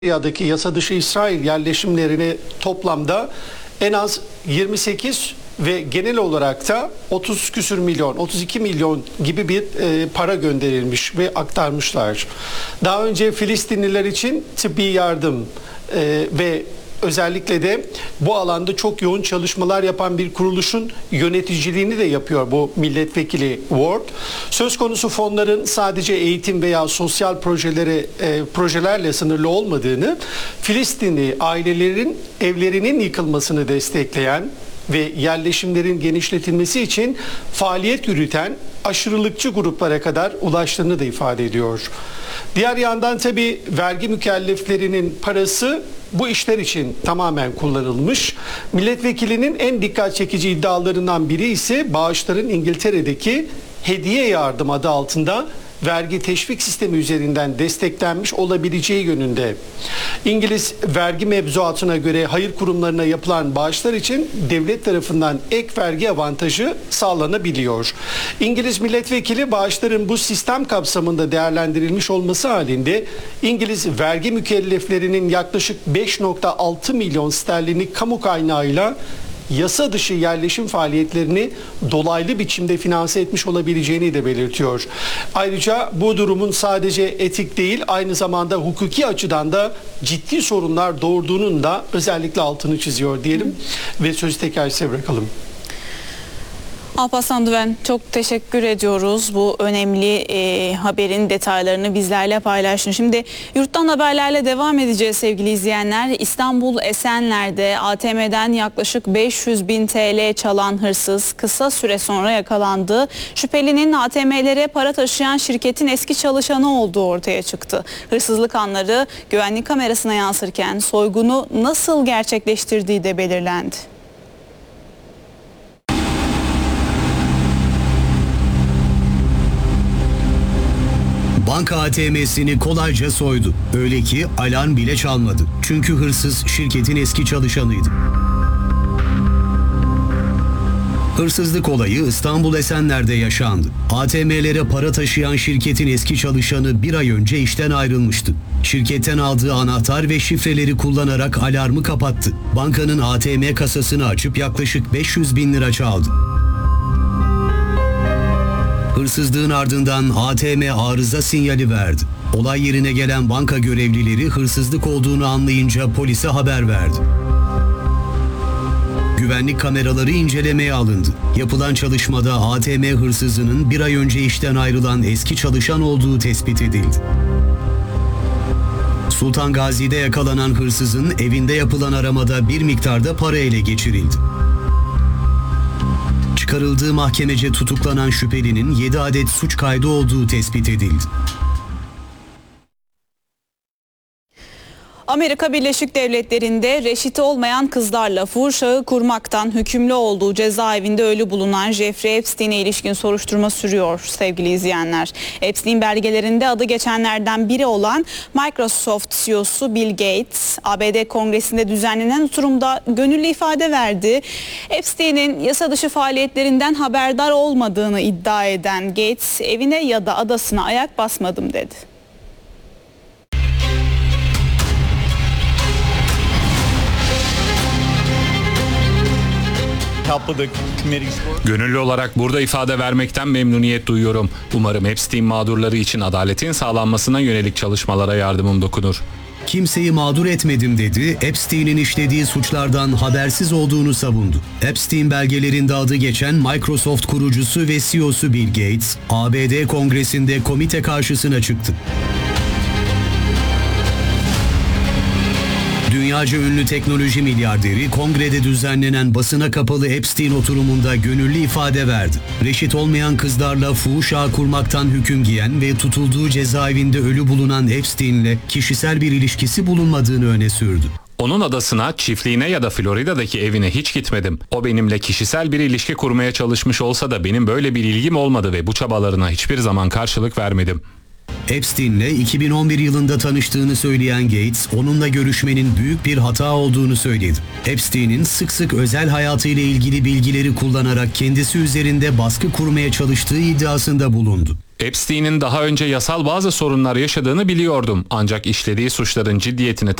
Suriye'deki yasa dışı İsrail yerleşimlerini toplamda en az 28 ve genel olarak da 30 küsür milyon, 32 milyon gibi bir para gönderilmiş ve aktarmışlar. Daha önce Filistinliler için tıbbi yardım ve özellikle de bu alanda çok yoğun çalışmalar yapan bir kuruluşun yöneticiliğini de yapıyor bu milletvekili Ward. Söz konusu fonların sadece eğitim veya sosyal projelerle sınırlı olmadığını, Filistinli ailelerin evlerinin yıkılmasını destekleyen ve yerleşimlerin genişletilmesi için faaliyet yürüten aşırılıkçı gruplara kadar ulaştığını da ifade ediyor. Diğer yandan tabii vergi mükelleflerinin parası bu işler için tamamen kullanılmış. Milletvekilinin en dikkat çekici iddialarından biri ise bağışların İngiltere'deki hediye yardım adı altında vergi teşvik sistemi üzerinden desteklenmiş olabileceği yönünde. İngiliz vergi mevzuatına göre hayır kurumlarına yapılan bağışlar için devlet tarafından ek vergi avantajı sağlanabiliyor. İngiliz milletvekili bağışların bu sistem kapsamında değerlendirilmiş olması halinde İngiliz vergi mükelleflerinin yaklaşık 5,6 milyon sterlinlik kamu kaynağıyla yasa dışı yerleşim faaliyetlerini dolaylı biçimde finanse etmiş olabileceğini de belirtiyor. Ayrıca bu durumun sadece etik değil, aynı zamanda hukuki açıdan da ciddi sorunlar doğurduğunun da özellikle altını çiziyor diyelim ve sözü tekrar size bırakalım. Alparslan Düven, çok teşekkür ediyoruz. Bu önemli haberin detaylarını bizlerle paylaştın. Şimdi yurttan haberlerle devam edeceğiz sevgili izleyenler. İstanbul Esenler'de ATM'den yaklaşık 500.000 TL çalan hırsız kısa süre sonra yakalandı. Şüphelinin ATM'lere para taşıyan şirketin eski çalışanı olduğu ortaya çıktı. Hırsızlık anları güvenlik kamerasına yansırken soygunu nasıl gerçekleştirdiği de belirlendi. Banka ATM'sini kolayca soydu. Öyle ki alarm bile çalmadı. Çünkü hırsız şirketin eski çalışanıydı. Hırsızlık olayı İstanbul Esenler'de yaşandı. ATM'lere para taşıyan şirketin eski çalışanı bir ay önce işten ayrılmıştı. Şirketten aldığı anahtar ve şifreleri kullanarak alarmı kapattı. Bankanın ATM kasasını açıp yaklaşık 500.000 lira çaldı. Hırsızlığın ardından ATM arıza sinyali verdi. Olay yerine gelen banka görevlileri hırsızlık olduğunu anlayınca polise haber verdi. Güvenlik kameraları incelemeye alındı. Yapılan çalışmada ATM hırsızının bir ay önce işten ayrılan eski çalışan olduğu tespit edildi. Sultan Gazi'de yakalanan hırsızın evinde yapılan aramada bir miktarda para ele geçirildi. Çıkarıldığı mahkemece tutuklanan şüphelinin 7 adet suç kaydı olduğu tespit edildi. Amerika Birleşik Devletleri'nde reşiti olmayan kızlarla fuhuş ağı kurmaktan hükümlü olduğu cezaevinde ölü bulunan Jeffrey Epstein'e ilişkin soruşturma sürüyor sevgili izleyenler. Epstein belgelerinde adı geçenlerden biri olan Microsoft CEO'su Bill Gates, ABD Kongresi'nde düzenlenen oturumda gönüllü ifade verdi. Epstein'in yasa dışı faaliyetlerinden haberdar olmadığını iddia eden Gates, evine ya da adasına ayak basmadım dedi. Gönüllü olarak burada ifade vermekten memnuniyet duyuyorum. Umarım Epstein mağdurları için adaletin sağlanmasına yönelik çalışmalara yardımım dokunur. Kimseyi mağdur etmedim dedi, Epstein'in işlediği suçlardan habersiz olduğunu savundu. Epstein belgelerinde adı geçen Microsoft kurucusu ve CEO'su Bill Gates, ABD Kongresi'nde komite karşısına çıktı. Dünyaca ünlü teknoloji milyarderi kongrede düzenlenen basına kapalı Epstein oturumunda gönüllü ifade verdi. Reşit olmayan kızlarla fuhuş ağı kurmaktan hüküm giyen ve tutulduğu cezaevinde ölü bulunan Epstein'le kişisel bir ilişkisi bulunmadığını öne sürdü. Onun adasına, çiftliğine ya da Florida'daki evine hiç gitmedim. O benimle kişisel bir ilişki kurmaya çalışmış olsa da benim böyle bir ilgim olmadı ve bu çabalarına hiçbir zaman karşılık vermedim. Epstein'le 2011 yılında tanıştığını söyleyen Gates, onunla görüşmenin büyük bir hata olduğunu söyledi. Epstein'in sık sık özel hayatıyla ilgili bilgileri kullanarak kendisi üzerinde baskı kurmaya çalıştığı iddiasında bulundu. Epstein'in daha önce yasal bazı sorunlar yaşadığını biliyordum. Ancak işlediği suçların ciddiyetini